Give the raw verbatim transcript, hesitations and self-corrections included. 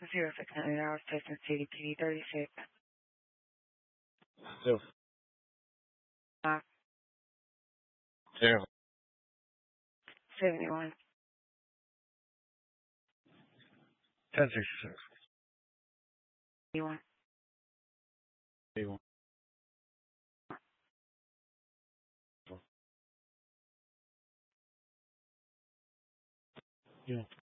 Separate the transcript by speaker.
Speaker 1: Zero six nine hours, Testing City, P D thirty-six.
Speaker 2: Zero.
Speaker 1: Uh,
Speaker 2: Zero.
Speaker 1: seventy-one.
Speaker 2: Ten sixty-six.
Speaker 1: eighty-one.
Speaker 2: Eighty-one. Yeah.